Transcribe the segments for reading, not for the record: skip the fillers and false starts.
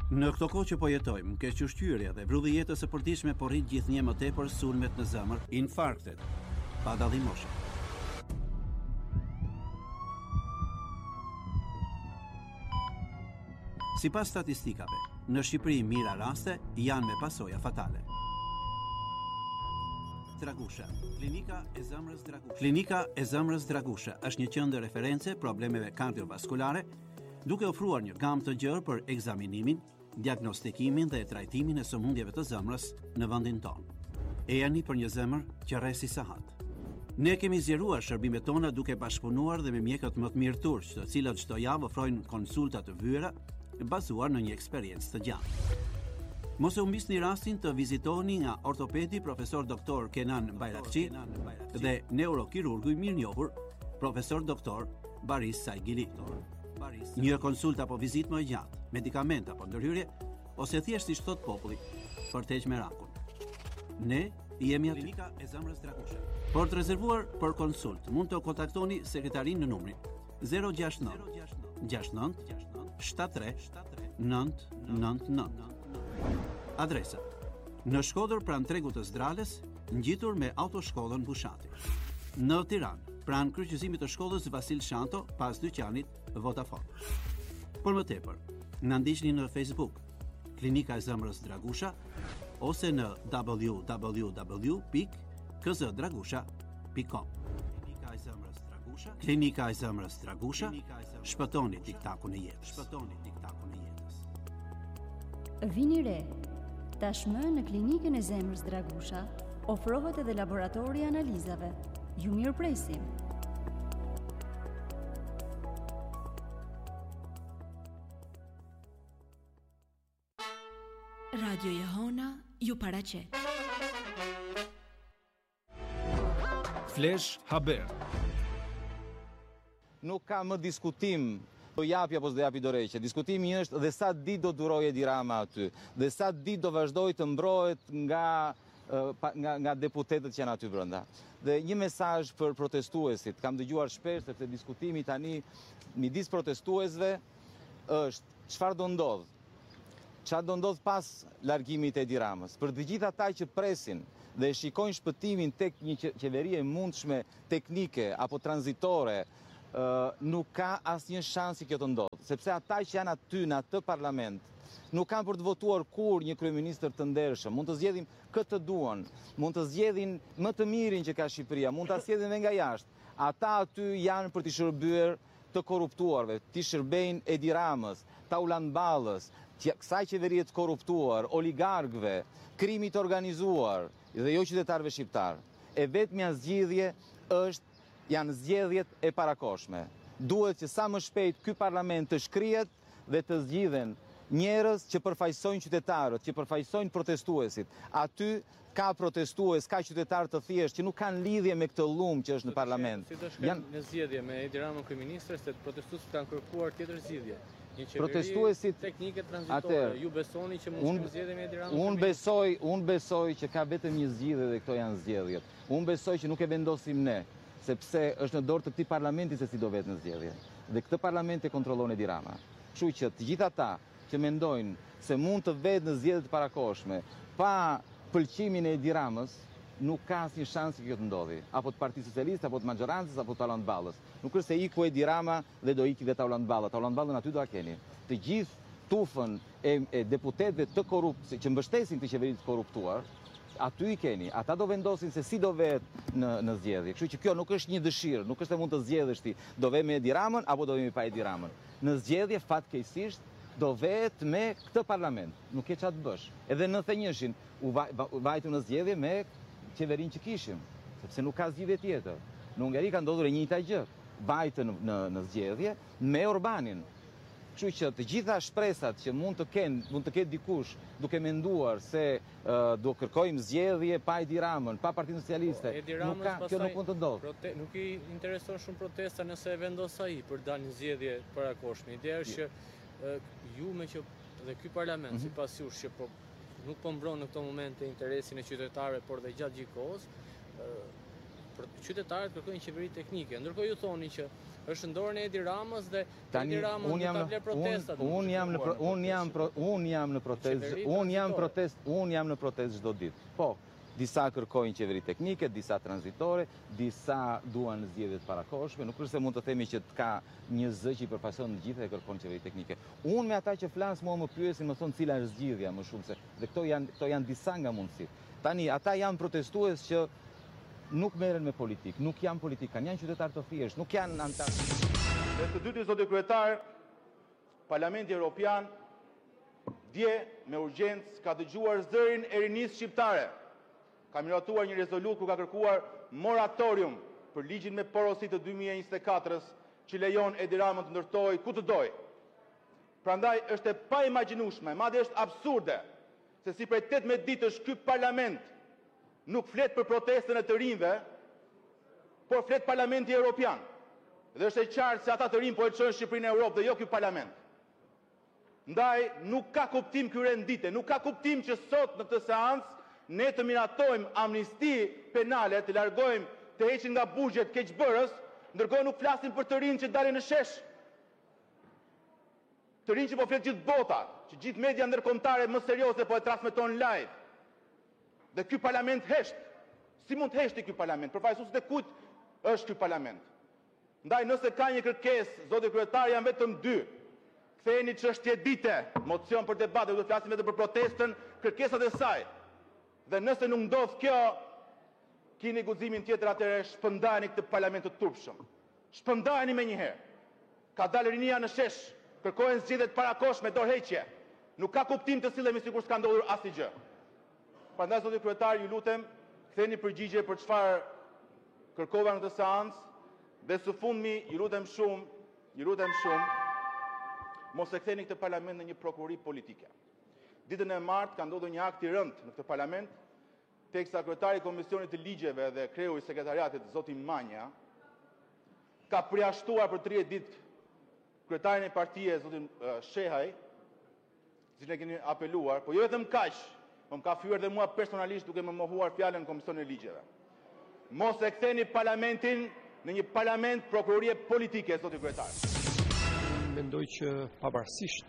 Në këto kohë që po jetojmë, kequshqyrja dhe vrulli jetës së përditshme po rrit gjithnjë më tepër sulmet në zemër, infarktet, pa dallim moshe. Sipas statistikave, në Shqipëri mira raste janë me pasoja fatale. Dragusha. Klinika e zemrës Dragusha. Klinika e zemrës Dragusha është një qendër reference problemeve kardiovaskulare, duke ofruar një gamë të gjerë për ekzaminimin, diagnostikimin dhe trajtimin e sëmundjeve të zemrës në vendin tonë. Ejani për një zemër që rresi sahat. Ne kemi zgjeruar shërbimet tona duke bashkëpunuar dhe me mjekët më të mirë turq, të cilët çdo javë ofrojnë konsulta të vëra bazuar në një eksperiencë të gjatë. Mos e humbisni rastin të vizitoni nga ortopedi profesor doktor Kenan Bayrakçi dhe neurokirurgu i mirënjohur profesor doktor Baris Saigili. Një konsulta apo vizitë më e gjatë, medikament apo ndërhyrje, ose thjesht si thot populli, për të heqë merakun. Ne jemi aty. Klinika e zemrës Dragusha. Për të rezervuar për konsult, mund të kontaktoni sekretarin në numrin 069 69 73 999. Adresa: në Shkodër pranë tregut të Zdrales, ngjitur me autoshkollën Bushati. Në Tiranë, pranë kryqëzimit të shkollës Vasil Shanto, pas dyqanit Vodafone. Për më tepër, na ndiqni në Facebook, Klinika e zemrës Dragusha, ose në www.kzdragusha.com. Klinika e zemrës Dragusha. Klinika e zemrës Dragusha. Shpëtoni tiktakun e jetës. Shpëtoni tiktakun e jetës. Vini re. Tashmë në Klinikën e zemrës Dragusha ofrohet edhe laboratori i analizave. Ju mirëpresim. Radio Jehona ju paraqet. Flash Haber. Nuk ka më diskutim do japi apo s'do japi dorëheqje. Diskutimi është dhe sa ditë do durojë Edi Rama aty, dhe sa ditë do vazhdojë të mbrohet nga deputetët që janë aty brenda. Dhe një mesazh për protestuesit, kam dëgjuar shpesh sepse diskutimi tani midis protestuesve është çfarë do ndodh. Çfarë do ndodh pas largimit të Edi Ramës? Për të gjithë ata që presin dhe shikojnë shpëtimin tek një qeveri e mundshme teknike apo tranzitore, nuk ka asnjë shans që kjo të ndodhë, sepse ata që janë aty në atë parlament nuk kanë për të votuar kur një kryeministër të ndershëm. Mund të zgjedhin këtë duan, mund të zgjedhin më të mirin që ka Shqipëria, mund ta zgjedhin edhe nga jashtë. Ata aty janë për të shërbyer të korruptuarve, të shërbejnë Edi Ramës, Tauland Ballës, kësaj qeverie të korruptuar, oligarkëve, krimit organizuar dhe jo qytetarëve shqiptar. E vetmja zgjidhje janë zgjedhjet e parakoshme. Duhet që sa më shpejt ky parlament të shkrihet dhe të zgjidhen njerëz që përfaqësojnë qytetarët, që përfaqësojnë protestuesit. Aty ka protestues, ka qytetarë të thjeshtë që nuk kanë lidhje me këtë llumë që është në parlament. Si do shkojnë në zgjedhje me Edi Ramën kryeministër, se protestuesit kanë kërkuar tjetër zgjidhje. Një qeveri teknike tranzitore. Ju besoni që mund të zgjedhë me Edi Ramën? Unë besoj që ka vetëm një zgjidhje dhe këto janë zgjedhjet. Unë besoj që nuk e vendosim ne, sepse është në dorë të këtij parlamenti se si do vetë në zgjedhje. Dhe këtë parlament e kontrollon Edi Rama. Kështu që të gjithë ata që mendojnë se mund të vetë në zgjedhjet e parakoshme pa pëlqimin e Edi Ramës, nuk ka asnjë shans që kjo të ndodhi, apo të Partisë Socialiste, apo të maggjorancës, apo të Tauland Ballës. Nuk është se iku Edi Rama dhe do iki dhe Tauland Balla. Tauland Ballën aty do a keni. Të gjithë tufën e deputetëve të korrupt që mbështesin të qeveritë të korruptuar, aty i keni. Ata do vendosin se si do vetë në zgjedhje. Kështu që kjo nuk është një dëshirë, nuk është se mund të zgjedhësh ti, do ve me Edi Ramën apo do vemi pa Edi Ramën. Në zgjedhje fatkeqësisht do vetë me këtë parlament. Nuk ke çfarë të bësh. Edhe 91-shin u vajtu në zgjedhje me qeverinë që kishim, sepse nuk ka zgjidhje tjetër. Në Hungari ka ndodhur e njëjta gjë. Vajtën në zgjedhje me Orbanin. Kështu që të gjitha shpresat që mund të ketë dikush duke menduar se do kërkojmë zgjedhje pa Edi Ramën, pa Partinë Socialiste, nuk ka, kjo nuk mund të ndodhë. Nuk i intereson shumë protesta nëse e vendos ai për dalë në zgjedhje parakoshme. Ideja është që ju me që dhe ky parlament sipas jush që nuk po mbron në këto momente interesin e qytetarëve, por dhe gjatë gjithë kohës, qytetarët kërkojnë qeveri teknike. Ndërkohë ju thoni që është ndorën e Edi Ramës dhe Edi Rama do ta bler protestat. Unë jam në protestë çdo ditë. Po, disa kërkojnë qeveri teknike, disa tranzitore, disa duan zgjedhjet parakohshme, nuk është se mund të themi që ka një zë që i përfaqëson të gjithë e kërkon qeveri teknike. Unë me ata që flas mua më pyesin, më thon cila është zgjidhja më shumë se dhe këto janë disa nga mundësitë. Tani ata janë protestues që nuk merren me politikë, nuk janë politikanë, janë qytetarë të thjeshtë, nuk janë antarë. Dhe së dyti, zoti kryetar, Parlamenti Evropian dje me urgjencë ka dëgjuar zërin e rinisë shqiptare. Ka miratuar një rezolut ku ka kërkuar moratorium për ligjin me porosi të 2024-s që lejon Edi Ramën të ndërtoj ku të doj. Prandaj është e pa imagjinueshme, madje është absurde, se si prej 18 ditësh ky parlament nuk flet për protestën e të rinjve, por flet Parlamenti Evropian. Dhe është e qartë se ata të rinj po e çojnë Shqipërinë në Europë dhe jo ky parlament. Ndaj nuk ka kuptim ky rendite, nuk ka kuptim që sot në këtë seancë ne të miratojmë amnisti penale, të largojmë, të heqin nga buxhet keqbërës, ndërkohë nuk flasim për të rinj që dalin në shesh. Të rinj që po flet gjithë bota, që gjithë media ndërkombëtare më serioze po e transmeton live. Dhe ky parlament hesht. Si mund të heshti ky parlament? Përfaqësuesit e kujt është ky parlament? Ndaj nëse ka një kërkesë, zoti kryetar, janë vetëm dy. Ktheheni çështje dite, mocion për debat, do të flasim vetëm për protestën, kërkesat e saj. Dhe nëse nuk ndodh kjo, keni guximin tjetër atëherë shpëndani këtë parlament të turpshëm. Shpëndani me njëherë. Ka dalë rinia në shesh, kërkojnë zgjedhjet parakohshme, dorëheqje. Nuk ka kuptim të sillemi sikur s'ka ndodhur asnjë. Prandaj zoti kryetar, ju lutem, ktheni përgjigje për çfarë kërkova në këtë seancë dhe së fundmi, ju lutem shumë, mos e ktheni këtë parlament në një prokurori politike. Ditën e martë ka ndodhur një akt i rënd në këtë parlament, teksa kryetari i Komisionit të Ligjeve dhe kreu i sekretariatit zoti Manja ka përjashtuar për 30 ditë kryetarin e partie zotin Shehaj, cilën e keni apeluar, po jo vetëm kaq, më ka fyer dhe mua personalisht duke më mohuar fjalën në Komisionin e Ligjeve. Mos e ktheni parlamentin në një parlament prokurorie politike, zoti kryetar. Mendoj që pavarësisht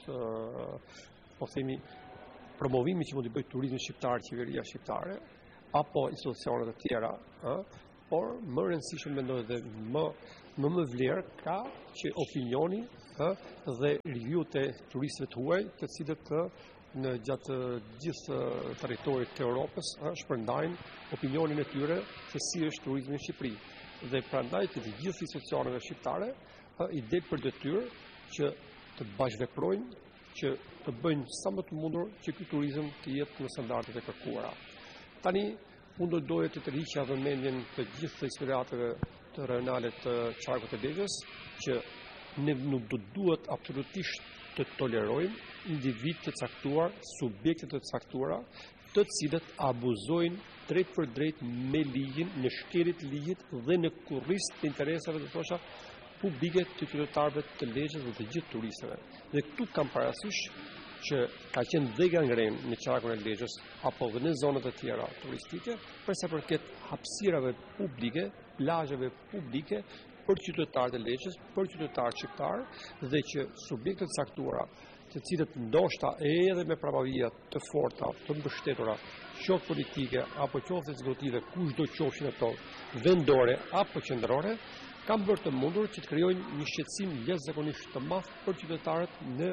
po themi promovimi që mund të bëjë turizmi shqiptar, qeveria shqiptare apo institucionet e tjera, por më rëndësishëm mendoj dhe më vlerë ka që opinioni dhe review-t e turistëve të huaj, të cilët në gjatë gjithë territorit të Europës shpërndajnë opinionin e tyre se si është turizmi në Shqipëri. Dhe prandaj të gjithë institucioneve shqiptare i del për detyrë që të bashkëveprojnë, që të bëjnë sa më të mundur që ky turizëm të jetë në standardet e kërkuara. Tani, unë do doja të tërhiqja vëmendjen të gjithë të inspiratëve të rajonale të qarkut të Lezhës, që ne nuk do duhet absolutisht të tolerojmë individ të caktuar, subjekte të caktuara, të cilët abuzojnë drejt për drejt me ligjin, në shkeljet të ligjit dhe në kurriz të interesave të thosha publike të qytetarëve të Lezhës dhe të gjithë turistëve. Dhe këtu kam parasysh që ka qenë dhe gangren në qarkun e Lezhës apo dhe në zonat e tjera turistike, për sa përket hapësirave publike, plazheve publike për qytetarët e Lezhës, për qytetarët shqiptarë dhe që subjektet caktuara, të cilët ndoshta edhe me pravavija të forta, të mbështetura, qoftë politike apo qoftë ekzekutive, kushdo qofshin ato, vendore apo qendrore, kanë bërë të mundur që të krijojnë një shqetësim jashtëzakonisht të madh për qytetarët në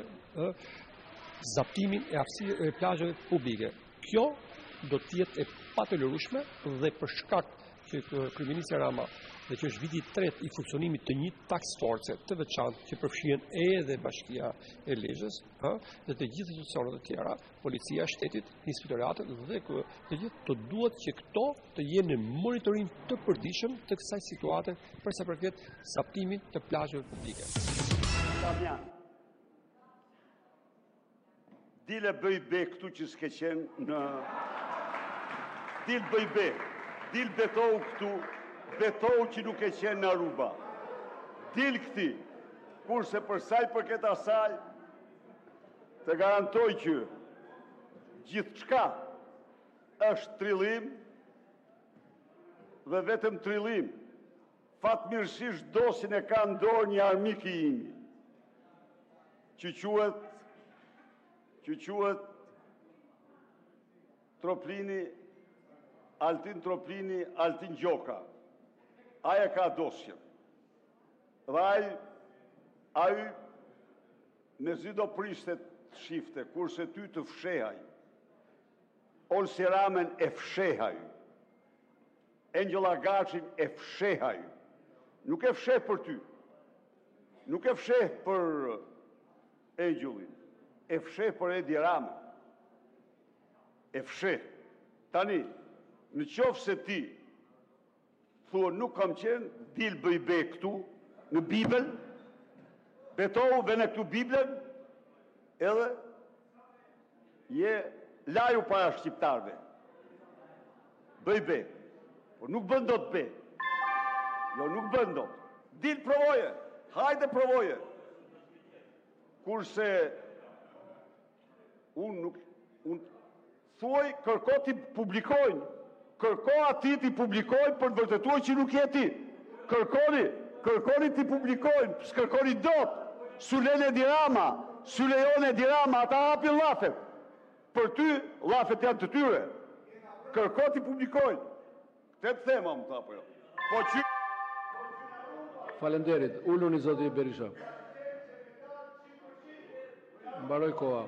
zaptimin e plazheve publike. Kjo do të jetë e patolerueshme dhe për shkak që kryeministri Rama dhe që është viti i tretë i funksionimit të një task force të veçantë që përfshihen edhe Bashkia e Lezhës, dhe të gjithë institucionet e tjera, policia e shtetit, inspektoratet dhe të gjithë të duhet që këto të jenë në monitorim të përditshëm të kësaj situate për sa përket zaptimit të plazheve publike. Damian, dile bëj be këtu që s'ke qenë në... Dil bëj be, dil betohu këtu, betohu që nuk e qenë në Aruba. Dil këti, kurse për saj përket asaj, të garantoj që gjithë qka është trillim dhe vetëm trillim. Fatmirësisht dosin e ka në dorë një armik i imi, që quhet Troplini, Altin Troplini, Altin Gjoka. Aja ka dosjen. Dhe ai me zi do prishtet shifte, kurse ty të fshehaj. Olsi Ramen e fshehaj. Angela Gacin e fshehaj. Nuk e fsheh për ty. Nuk e fsheh për Angelin. E fsheh për Edi Ramen. E fsheh. Tani, në qoftë se ti thua nuk kam qenë, dil bëj be këtu, në Bibel, betohu vene këtu Bibelen, edhe je laju para shqiptarve. Bëj be. Por nuk bën dot be. Jo, nuk bën dot. Dil provoje. Hajde provoje. Kurse unë thuaj kërko ti publikojnë. Kërko ati ti publikojnë për të vërtetuar që nuk je ti. Kërkoni ti publikojnë, s'kërkoni dot. Sulen Edi Rama, Sulejon Edi Rama, ata hapin llafet. Për ty, llafet janë të tyre. Kërko ti publikojnë. Këtë thema më tha, po jo. Po që... Falenderit, ulluni zoti Berisha. Mbaroj koha.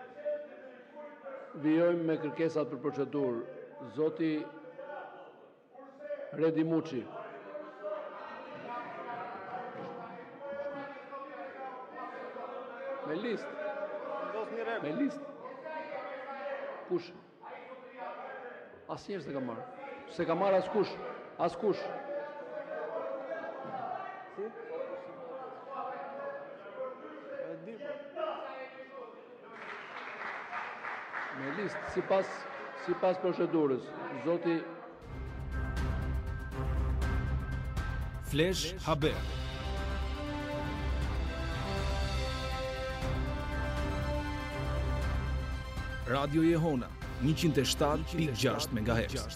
Vijojmë me kërkesat për procedurë. Zoti Redi Muçi. Me listë. Me listë. Kush? Asnjëherë s'e ka marrë. Se ka marrë askush. Askush. Si? Me listë, sipas procedurës, zoti Flesh Haber. Radio Jehona 107.6 MHz.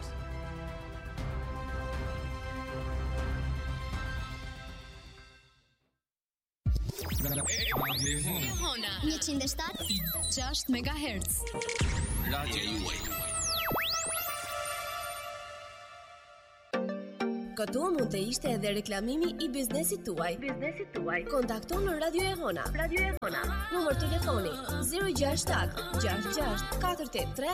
Jehona 107.6 MHz. Radio juaj. Këtu mund të ishte edhe reklamimi i biznesit tuaj. Kontakto në Radio Jehona. Numër telefoni 067 66 483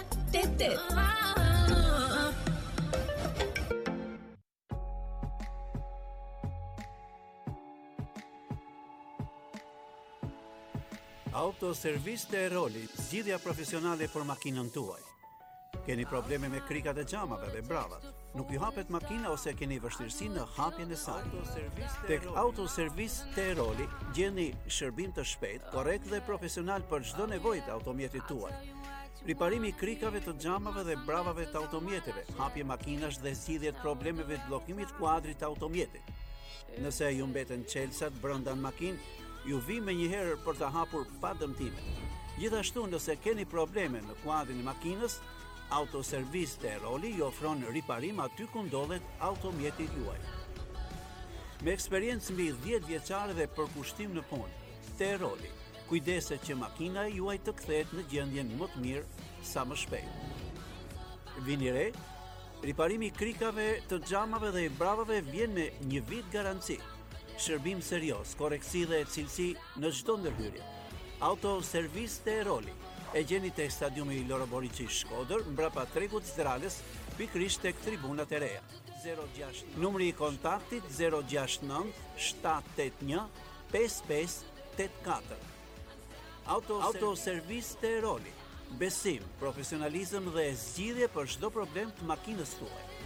88. Autoservis të Eroli, zgjidhja profesionale për makinën tuaj. Keni probleme me krikat e xhamave dhe bravat, nuk ju hapet makina ose keni vështirësi në hapjen e saj. Tek Autoservis të Eroli gjeni shërbim të shpejtë, korrekt dhe profesional për çdo nevojë të automjetit tuaj. Riparimi i krikave të xhamave dhe bravave të automjeteve, hapje makinash dhe zgjidhje të problemeve të bllokimit kuadrit të automjetit. Nëse ju mbeten çelësat brenda në makinë, ju vi me njëherë për të hapur pa dëmtime. Gjithashtu, nëse keni probleme në kuadrin e makinës, Autoservis të Eroli ju ofron riparim aty ku ndodhet automjeti juaj. Me eksperiencë mbi 10 vjeçare dhe përkushtim në punë, të Eroli kujdeset që makina juaj të kthehet në gjendjen më të mirë sa më shpejt. Vini re, riparimi i krikave të xhamave dhe i bravave vjen me 1 vit garanci. Shërbim serioz, koreksi dhe cilësi në çdo ndërhyrje. Autoservis të Eroli e gjeni tek stadiumi Loro Boriçi Shkodër, mbrapa tregut Zdrales, pikërisht tek tribunat e reja. 06 numri i kontaktit 069 781 5584. Autoservis të Eroli. Besim, profesionalizëm dhe zgjidhje për çdo problem të makinës tuaj.